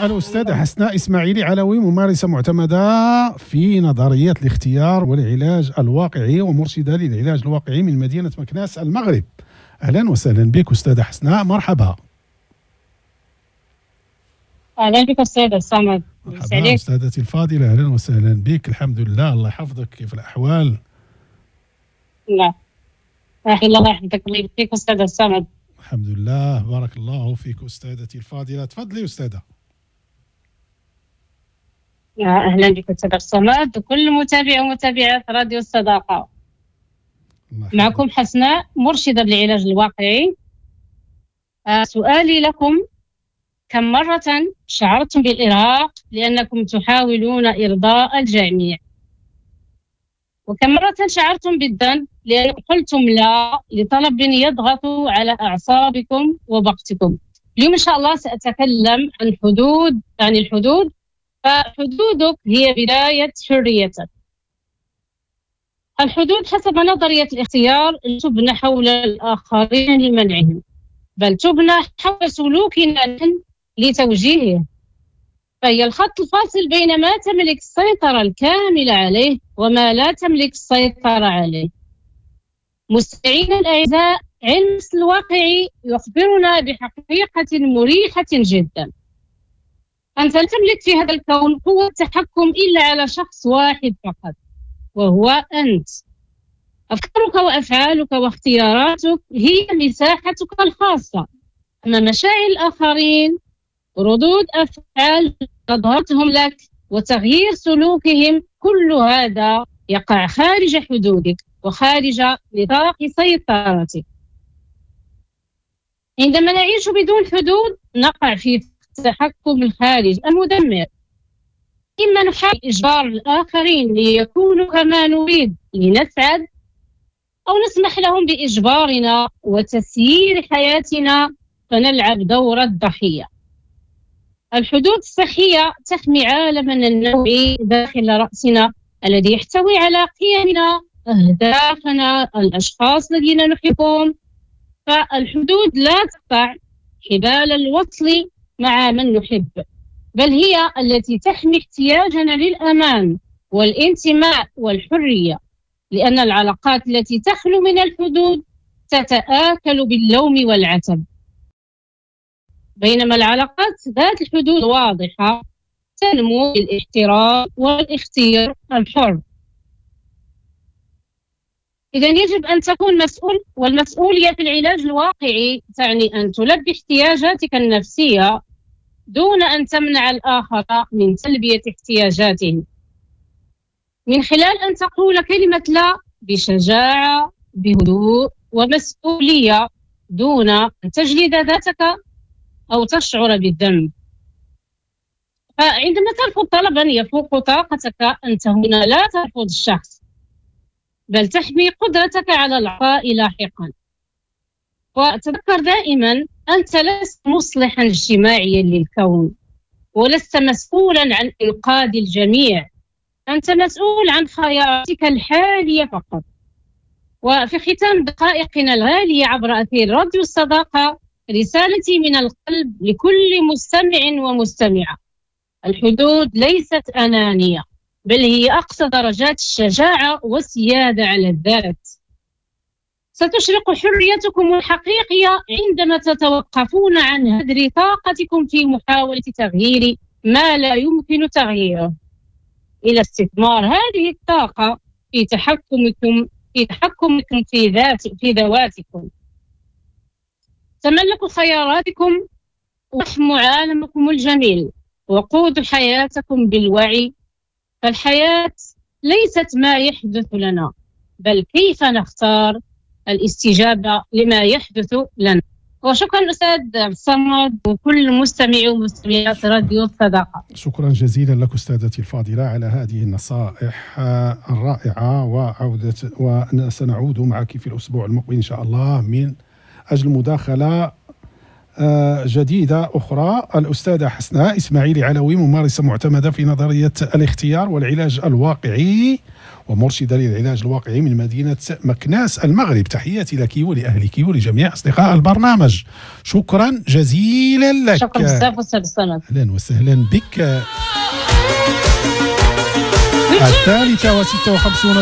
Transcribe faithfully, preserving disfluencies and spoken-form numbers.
الأستاذة حسناء إسماعيلي علوي، ممارسة معتمدة في نظريات الاختيار والعلاج الواقعي ومرشدة للعلاج الواقعي من مدينة مكناس المغرب. أهلا وسهلا بك أستاذة حسناء، مرحبا. أهلا بك أستاذ صمد. مرحبا أستاذتي الفاضلة، أهلا وسهلا بك. الحمد لله، الله يحفظك. كيف الأحوال؟ لا الله يحفظك. الله يبارك أستاذ صمد. الحمد لله، بارك الله فيك أستاذتي الفاضلة. تفضلي أستاذة. أهلا بك أستاذ الصمد وكل متابع ومتابعات راديو الصداقة. معكم حسناء، مرشدة بالعلاج الواقعي. آه سؤالي لكم: كم مرة شعرتم بالإرهاق لأنكم تحاولون إرضاء الجميع؟ وكم مرة شعرتم بالذنب لأنكم قلتم لا لطلب يضغط على أعصابكم ووقتكم؟ اليوم إن شاء الله سأتكلم عن حدود عن الحدود. فحدودك هي بداية حريتك. الحدود حسب نظرية الاختيار تبنى حول الآخرين لمنعهم، بل تبنى حول سلوكنا لتوجيهه. فهي الخط الفاصل بين ما تملك السيطرة الكاملة عليه وما لا تملك السيطرة عليه. مستمعينا الأعزاء، علم الواقعي يخبرنا بحقيقة مريحة جدا: أنت لا تملك في هذا الكون قوة التحكم إلا على شخص واحد فقط، وهو أنت. أفكارك وأفعالك واختياراتك هي مساحتك الخاصة، أما مشاعر الآخرين ردود أفعال أظهرتهم لك وتغيير سلوكهم، كل هذا يقع خارج حدودك وخارج نطاق سيطرتك. عندما نعيش بدون حدود نقع في التحكم الخارجي المدمر. إما نحاول إجبار الآخرين ليكونوا كما نريد لنسعد، أو نسمح لهم بإجبارنا وتسيير حياتنا فنلعب دور الضحية. الحدود الصحية تحمي عالمنا النوعي داخل رأسنا الذي يحتوي على قيمنا، أهدافنا، الأشخاص الذين نحبهم. فالحدود لا تقطع حبال الوصل مع من نحب، بل هي التي تحمي احتياجنا للأمان والانتماء والحرية، لأن العلاقات التي تخلو من الحدود تتآكل باللوم والعتب، بينما العلاقات ذات الحدود واضحة تنمو بالاحترام والاختيار الحر. إذن يجب أن تكون مسؤول، والمسؤولية في العلاج الواقعي تعني أن تلبي احتياجاتك النفسية دون أن تمنع الآخر من تلبية احتياجاته، من خلال أن تقول كلمة لا بشجاعة بهدوء ومسؤولية دون أن تجلد ذاتك أو تشعر بالذنب. فعندما ترفض طلبا يفوق طاقتك، أنت هنا لا ترفض الشخص، بل تحمي قدرتك على العطاء لاحقا. وتذكر دائما: أنت لست مصلحا اجتماعيا للكون، ولست مسؤولا عن إنقاذ الجميع، أنت مسؤول عن خياراتك الحالية فقط. وفي ختام دقائقنا الغالية عبر أثير راديو الصداقة، رسالتي من القلب لكل مستمع ومستمعة: الحدود ليست أنانية، بل هي أقصى درجات الشجاعة والسيادة على الذات. ستشرق حريتكم الحقيقية عندما تتوقفون عن هدر طاقتكم في محاولة تغيير ما لا يمكن تغييره، إلى استثمار هذه الطاقة في تحكمكم في تحكمكم في ذات في ذواتكم. تملكوا خياراتكم واحموا عالمكم الجميل وقودوا حياتكم بالوعي. فالحياة ليست ما يحدث لنا، بل كيف نختار الاستجابة لما يحدث لنا. وشكرا أستاذ الصمد وكل مستمعي ومستمعات راديو الصداقة. شكرا جزيلا لك أستاذتي الفاضلة على هذه النصائح الرائعة، وعودة وسنعود معك في الأسبوع المقبل إن شاء الله من أجل مداخلة جديدة أخرى. الأستاذة حسناء إسماعيلي علوي، ممارسة معتمدة في نظرية الاختيار والعلاج الواقعي ومرشدة للعلاج الواقعي من مدينة مكناس المغرب. تحياتي لك ولأهلك ولجميع أصدقاء البرنامج. شكرا جزيلا لك. شكرا بزاف أستاذ سند. أهلا وسهلا بك. الثالثة وستة وخمسون